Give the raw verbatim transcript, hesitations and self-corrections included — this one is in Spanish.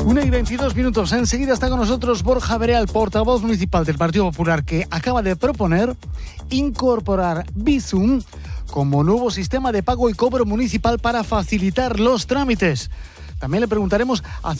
una y veintidós minutos. Enseguida está con nosotros Borja Vereal, portavoz municipal del Partido Popular, que acaba de proponer incorporar Bizum como nuevo sistema de pago y cobro municipal para facilitar los trámites. También le preguntaremos